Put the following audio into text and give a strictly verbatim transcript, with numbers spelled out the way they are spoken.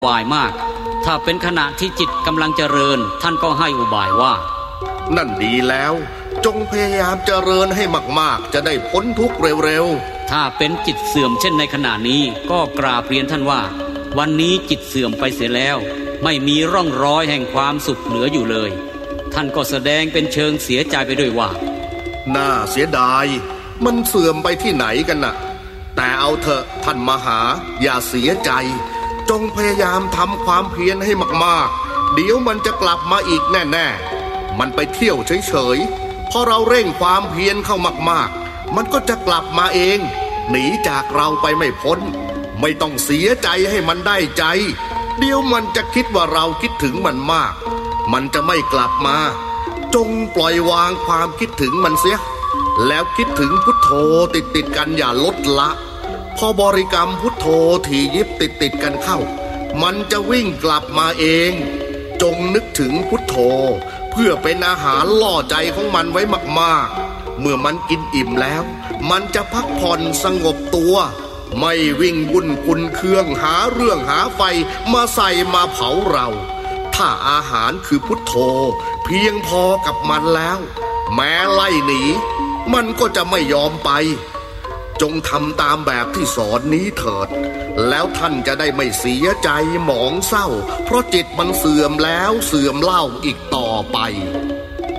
วายมากถ้าเป็นขณะที่จิตกำลังเจริญท่านก็ให้อุบายว่านั่นดีแล้วจงพยายามเจริญให้มากๆจะได้พ้นทุกข์เร็วๆถ้าเป็นจิตเสื่อมเช่นในขณะนี้ก็กราบเรียนท่านว่าวันนี้จิตเสื่อมไปเสียแล้วไม่มีร่องรอยแห่งความสุขเหลืออยู่เลยท่านก็แสดงเป็นเชิงเสียใจไปด้วยว่าน่าเสียดายมันเสื่อมไปที่ไหนกันน่ะแต่เอาเถอะท่านมหาอย่าเสียใจจงพยายามทำความเพียรให้มากๆเดี๋ยวมันจะกลับมาอีกแน่ๆมันไปเที่ยวเฉยๆพอเราเร่งความเพียรเข้ามากๆมันก็จะกลับมาเองหนีจากเราไปไม่พ้นไม่ต้องเสียใจให้มันได้ใจเดี๋ยวมันจะคิดว่าเราคิดถึงมันมากมันจะไม่กลับมาจงปล่อยวางความคิดถึงมันเสียแล้วคิดถึงพุทโธติดติดกันอย่าลดละพอบริกรรมพุทโธถี่ยิบติดติดกันเข้ามันจะวิ่งกลับมาเองจงนึกถึงพุทโธเพื่อเป็นอาหารล่อใจของมันไว้มากๆเมื่อมันกินอิ่มแล้วมันจะพักผ่อนสงบตัวไม่วิ่งวุ่นกุนเคืองหาเรื่องหาไฟมาใส่มาเผาเราถ้าอาหารคือพุทโธเพียงพอกับมันแล้วแม้ไล่หนีมันก็จะไม่ยอมไปจงทำตามแบบที่สอนนี้เถิดแล้วท่านจะได้ไม่เสียใจหมองเศร้าเพราะจิตมันเสื่อมแล้วเสื่อมเล่าอีกต่อไป